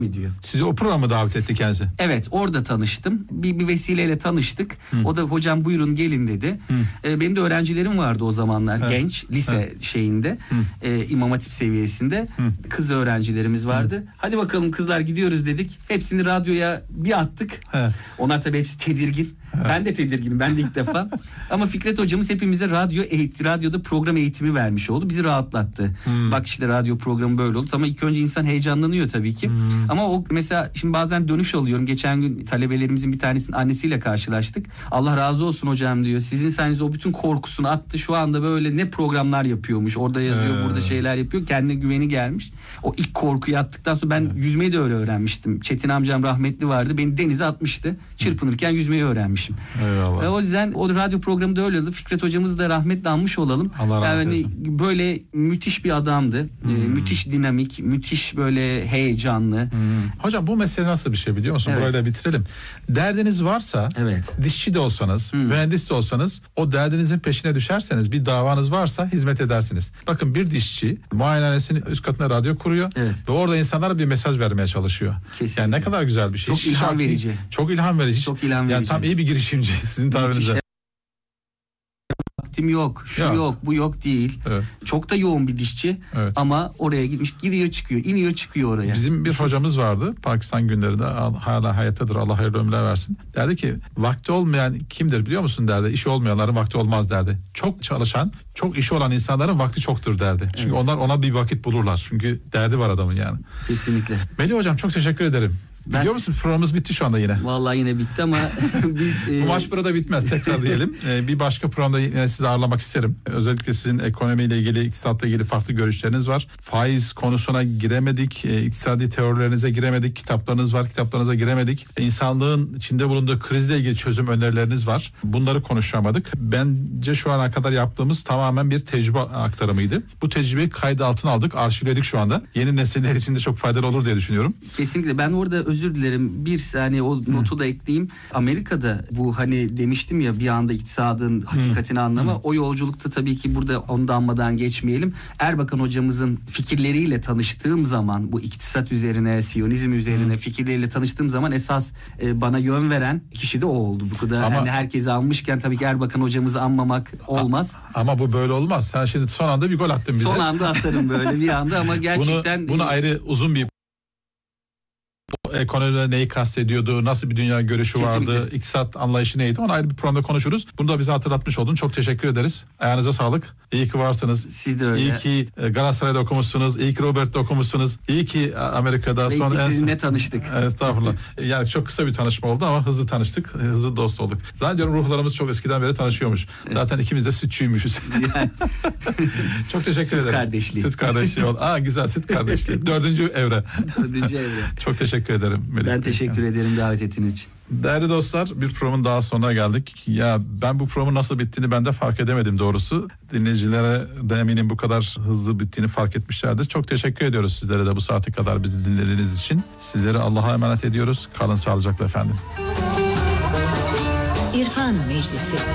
ediyor. Sizi o programa davet etti kendisi. Evet, orada tanıştım. Bir vesileyle tanıştık. O da hocam buyurun gelin dedi. Benim de öğrencilerim vardı o zamanlar, genç lise şeyinde, İmam Hatip seviyesinde kız öğrencilerimiz vardı. Hadi bakalım kızlar gidiyoruz dedik. Hepsini radyoya bir attık. Onlar tabii hepsi tedirgin. Ben de tedirginim. Ben de ilk defa. Ama Fikret hocamız hepimize radyoda program eğitimi vermiş oldu. Bizi rahatlattı. Bak işte radyo programı böyle oldu. Ama ilk önce insan heyecanlanıyor tabii ki. Ama o mesela şimdi bazen dönüş alıyorum. Geçen gün talebelerimizin bir tanesinin annesiyle karşılaştık. Allah razı olsun hocam diyor. Sizin sayenizde o bütün korkusunu attı. Şu anda böyle ne programlar yapıyormuş. Orada yazıyor, burada şeyler yapıyor. Kendine güveni gelmiş. O ilk korkuyu attıktan sonra ben yüzmeyi de öyle öğrenmiştim. Çetin amcam rahmetli vardı. Beni denize atmıştı. Çırpınırken yüzmeyi öğrenmişim. Eyvallah. Ve o yüzden o radyo programı da öyle oldu. Fikret hocamızı da rahmetle anmış olalım. Allah rahmet yani eylesin. böyle müthiş bir adamdı. Müthiş dinamik, müthiş böyle heyecanlı. Hocam bu mesele nasıl bir şey biliyor musun? Evet. Burayla bitirelim. Derdiniz varsa, dişçi de olsanız, mühendis de olsanız, o derdinizin peşine düşerseniz, bir davanız varsa hizmet edersiniz. Bakın bir dişçi muayenehanesinin üst katına radyo kuruyor ve orada insanlara bir mesaj vermeye çalışıyor. Kesinlikle. Yani ne kadar güzel bir şey. Çok ilham verici. Çok ilham verici. Çok ilham verici. Yani tam iyi bir girişimci sizin tabirinizde. Vaktim yok, şu yok, bu yok değil. Evet. Çok da yoğun bir dişçi ama oraya gitmiş, giriyor çıkıyor, iniyor çıkıyor oraya. Bizim bir hocamız vardı Pakistan günlerinde, hala hayattadır, Allah hayırlı ömürler versin. Derdi ki vakti olmayan kimdir biliyor musun derdi. İşi olmayanların vakti olmaz derdi. Çok çalışan, çok işi olan insanların vakti çoktur derdi. Çünkü onlar ona bir vakit bulurlar. Çünkü derdi var adamın yani. Kesinlikle. Melih hocam çok teşekkür ederim. Biliyor musun programımız bitti şu anda yine. Vallahi yine bitti ama biz... Bu maç burada bitmez, tekrar diyelim. Bir başka programda yine sizi ağırlamak isterim. Özellikle sizin ekonomiyle ilgili, iktisatla ilgili farklı görüşleriniz var. Faiz konusuna giremedik, iktisadi teorilerinize giremedik, kitaplarınız var, kitaplarınıza giremedik. İnsanlığın içinde bulunduğu krizle ilgili çözüm önerileriniz var. Bunları konuşamadık. Bence şu ana kadar yaptığımız tamamen bir tecrübe aktarımıydı. Bu tecrübeyi kaydı altına aldık, arşivledik şu anda. Yeni nesiller için de çok faydalı olur diye düşünüyorum. Kesinlikle. Ben orada özür dilerim. Bir saniye o notu da ekleyeyim. Amerika'da bu hani demiştim ya bir anda iktisadın hakikatini anlama. O yolculukta tabii ki burada onu anmadan geçmeyelim. Erbakan hocamızın fikirleriyle tanıştığım zaman bu iktisat üzerine, Siyonizm üzerine fikirleriyle tanıştığım zaman esas bana yön veren kişi de o oldu. Bu kadar ama, hani herkesi anmışken tabii ki Erbakan hocamızı anmamak olmaz. Ama bu böyle olmaz. Sen şimdi son anda bir gol attın bize. Son anda atarım böyle bir anda ama gerçekten... Bunu ayrı uzun bir ekonomide neyi kastediyordu, nasıl bir dünya görüşü vardı, iktisat anlayışı neydi, onu ayrı bir programda konuşuruz. Bunu da bize hatırlatmış oldun. Çok teşekkür ederiz. Ayağınıza sağlık. İyi ki varsınız. Siz de öyle. İyi ki Galatasaray'da okumuşsunuz. İyi ki Robert'te okumuşsunuz. İyi ki Amerika'da. Belki sizinle tanıştık. Estağfurullah. Yani çok kısa bir tanışma oldu ama hızlı tanıştık. Hızlı dost olduk. Zannediyorum ruhlarımız çok eskiden beri tanışıyormuş. Zaten ikimiz de sütçüymüşüz. Çok teşekkür ederim. Süt kardeşliği. Süt kardeşliği oldu. Güzel, süt kardeşliği. 4. evre. 4. evre. Çok teşekkür ederim. Ben teşekkür ederim davet ettiğiniz için. Değerli dostlar, bir programın daha sonuna geldik. Ya ben bu programın nasıl bittiğini ben de fark edemedim doğrusu. Dinleyicilere de eminim bu kadar hızlı bittiğini fark etmişlerdir. Çok teşekkür ediyoruz sizlere de bu saate kadar bizi dinlediğiniz için. Sizleri Allah'a emanet ediyoruz. Kalın sağlıcakla efendim. İrfan Meclisi.